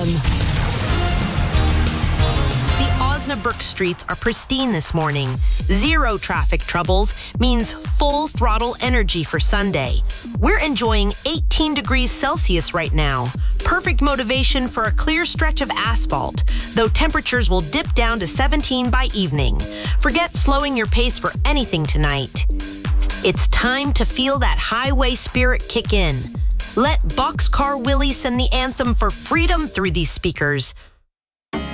FM. The Osnabrück streets are pristine this morning. Zero traffic troubles means full throttle energy for Sunday. We're enjoying 18 degrees Celsius right now. Perfect motivation for a clear stretch of asphalt, though temperatures will dip down to 17 by evening. Forget slowing your pace for anything tonight. It's time to feel that highway spirit kick in. Let Boxcar Willie send the anthem for freedom through these speakers.